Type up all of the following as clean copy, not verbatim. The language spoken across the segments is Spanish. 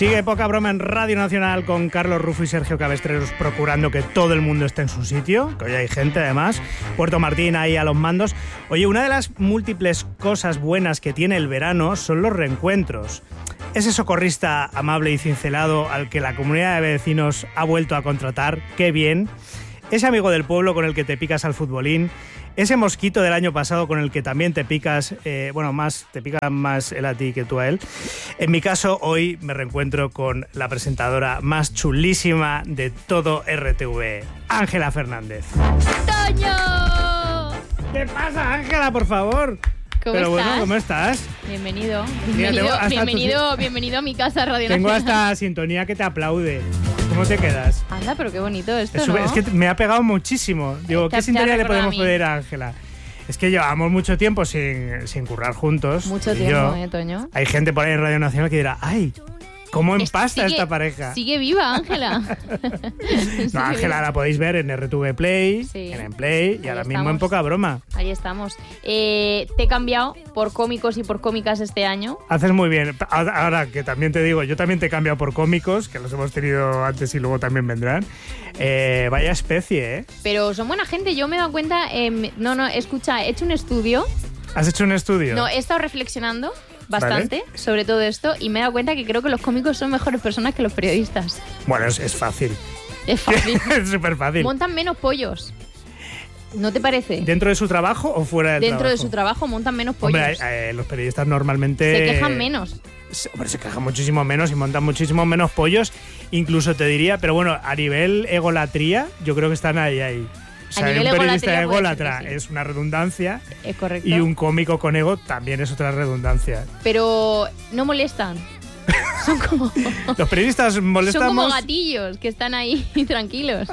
Sigue Poca Broma en Radio Nacional con Carlos Rufo y Sergio Cabestreros procurando que todo el mundo esté en su sitio, que hoy hay gente además. Puerto Martín ahí a los mandos. Oye, una de las múltiples cosas buenas que tiene el verano son los reencuentros. Ese socorrista amable y cincelado al que la comunidad de vecinos ha vuelto a contratar, qué bien. Ese amigo del pueblo con el que te picas al futbolín. Ese mosquito del año pasado con el que también te picas, te pica más él a ti que tú a él. En mi caso, hoy me reencuentro con la presentadora más chulísima de todo RTV, Ángela Fernández. ¡Toño! ¿Qué pasa, Ángela, por favor? ¿Cómo Pero estás? bueno, ¿cómo estás? Bienvenido. Mira, Bienvenido a mi casa Radio Tengo Nacional. hasta sintonía que te aplaude. ¿Cómo te quedas? Anda, pero qué bonito esto, ¿no? Es que me ha pegado muchísimo. Digo, Te ¿qué ha sintonía le recordado podemos a mí. pedir a Ángela? Es que llevamos mucho tiempo sin currar juntos. Mucho y tiempo, yo. Toño. Hay gente por ahí en Radio Nacional que dirá, ¡ay! ¿Cómo empasta esta pareja? Sigue viva, Ángela. No, Ángela la podéis ver en RTV Play, Sí. en Play y Ahí ahora mismo estamos. en Poca Broma. Ahí estamos. Te he cambiado por cómicos y por cómicas este año. Haces muy bien. Ahora que también te digo, yo también te he cambiado por cómicos, que los hemos tenido antes y luego también vendrán. Vaya especie, ¿eh? Pero son buena gente. Yo me he dado cuenta... escucha, he hecho un estudio. ¿Has hecho un estudio? No, he estado reflexionando bastante sobre todo esto y me he dado cuenta que creo que los cómicos son mejores personas que los periodistas. Bueno, es fácil. Es fácil. Es súper fácil. Montan menos pollos. ¿No te parece? ¿Dentro de su trabajo o fuera del Dentro trabajo? de su trabajo montan menos pollos. Hombre, los periodistas normalmente... Se quejan menos. Hombre, se quejan muchísimo menos y montan muchísimo menos pollos. Incluso te diría, pero bueno, a nivel egolatría, yo creo que están ahí. O sea, A nivel un periodista egolatría puede ególatra ser que sí. es una redundancia Es correcto. y un cómico con ego también es otra redundancia. Pero no molestan. Son como, Los periodistas son molestamos... como gatillos que están ahí tranquilos.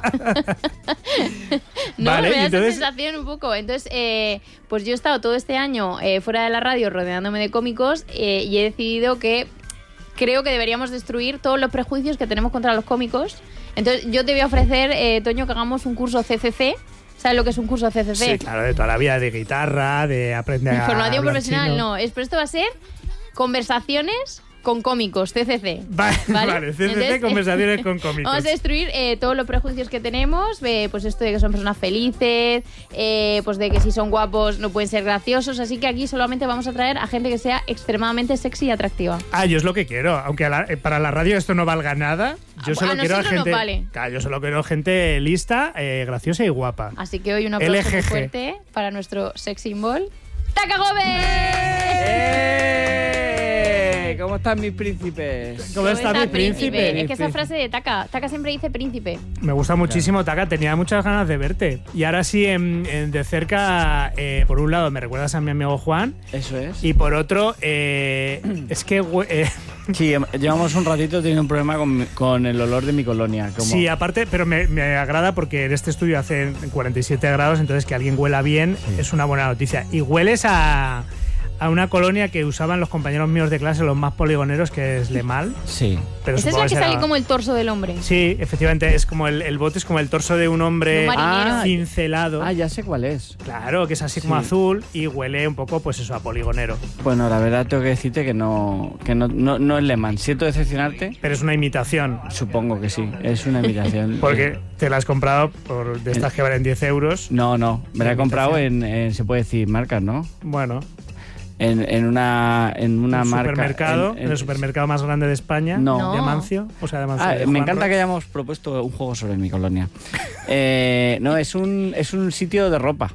No, Vale, me da esa entonces- sensación un poco. Entonces, pues yo he estado todo este año fuera de la radio rodeándome de cómicos y he decidido que creo que deberíamos destruir todos los prejuicios que tenemos contra los cómicos. Entonces, yo te voy a ofrecer, Toño, que hagamos un curso CCC. ¿Sabes lo que es un curso CCC? Sí, claro, de toda la vida, de guitarra, de aprender a Formación hablar profesional, chino. no. Pero esto va a ser conversaciones con cómicos, CCC. Vale, CCC, Entonces, conversaciones con cómicos. Vamos a destruir todos los prejuicios que tenemos, pues esto de que son personas felices, pues de que si son guapos no pueden ser graciosos, así que aquí solamente vamos a traer a gente que sea extremadamente sexy y atractiva. Yo es lo que quiero, aunque para la radio esto no valga nada. Yo solo A quiero a nosotros nos gente, vale. Claro, yo solo quiero gente lista, graciosa y guapa. Así que hoy un aplauso muy LGG. fuerte para nuestro sex symbol, ¡Taka Gómez! ¿Cómo están mis príncipes? ¿Cómo está mi príncipe? Es que esa frase de Taka siempre dice príncipe. Me gusta muchísimo, Taka, tenía muchas ganas de verte. Y ahora sí, de cerca, por un lado me recuerdas a mi amigo Juan Eso es. y por otro, es que... Sí, llevamos un ratito teniendo un problema con el olor de mi colonia. Como... Sí, aparte, pero me agrada porque en este estudio hace 47 grados, entonces que alguien huela bien es una buena noticia. Y hueles a una colonia que usaban los compañeros míos de clase, los más poligoneros, que es Le Mal. Sí. Pero Esa es supongo la que será- sale como el torso del hombre. Sí, efectivamente, es como el bote es como el torso de un hombre De un marinero. cincelado. Ah, ya sé cuál es. Claro, que es así como Sí. azul y huele un poco, pues eso, a poligonero. Bueno, la verdad tengo que decirte que no es Le Mans. Siento decepcionarte. Pero es una imitación, Supongo que sí, es una imitación. porque te la has comprado de estas que valen 10 euros. No, me la he Imitación. comprado en se puede decir marcas, ¿no? Bueno, En una un marca. supermercado, en el supermercado más grande de España, No. de Amancio. O sea, de Amancio. Ah, de me Juan encanta Roch. que hayamos propuesto un juego sobre mi colonia. No, es un sitio de ropa.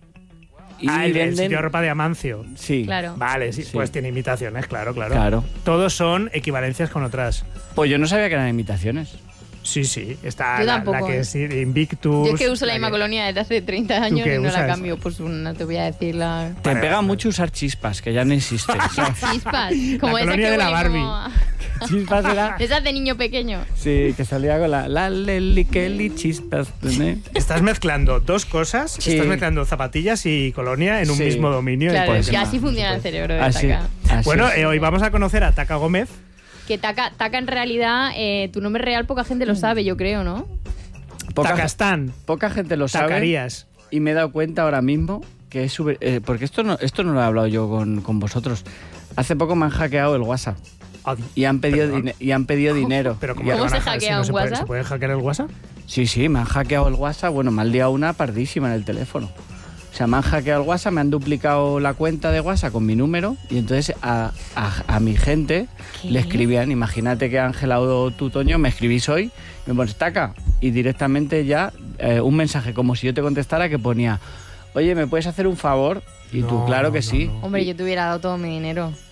Y El venden... sitio de ropa de Amancio. Sí. Claro. Vale, sí, Sí. pues tiene imitaciones, claro. Claro. Todos son equivalencias con otras. Pues yo no sabía que eran imitaciones. Sí, está Yo la tampoco, que ¿eh? es Invictus. Yo es que uso la la misma que- colonia desde hace 30 años qué y no la usas? cambio. Pues no te voy a decir la... Te Vale, pega vale. mucho usar chispas, que ya no existen. ¿sabes? Chispas. Como esa colonia que de la huele Barbie. como a- Chispas era... Esas de niño pequeño. Sí, que salía con la leli kelly chispas. ¿eh? Estás mezclando dos cosas. Sí. Estás mezclando zapatillas y colonia en un Sí. mismo dominio. Claro, pues, y así funciona el cerebro de Así, Taka. así Bueno, es. hoy vamos a conocer a Taka Gómez. Que Taka en realidad, tu nombre real poca gente lo sabe, yo creo, ¿no? Takastán. Poca gente lo sabe. Tacarías. Y me he dado cuenta ahora mismo que es súper... porque esto no lo he hablado yo con vosotros. Hace poco me han hackeado el WhatsApp. y han pedido, dinero. Pero Y- ¿Cómo se van a hackea ¿se un puede, WhatsApp? ¿se puede hackear el WhatsApp? Sí, me han hackeado el WhatsApp. Bueno, me han liado una pardísima en el teléfono. O sea, me han hackeado el WhatsApp, me han duplicado la cuenta de WhatsApp con mi número y entonces a mi gente ¿Qué? le escribían, imagínate que Ángela o tú, Toño, me escribís hoy, me pones taca y directamente ya un mensaje como si yo te contestara que ponía, oye, ¿me puedes hacer un favor? Y tú, No, claro no, que no, sí. no. Hombre, yo te hubiera dado todo mi dinero.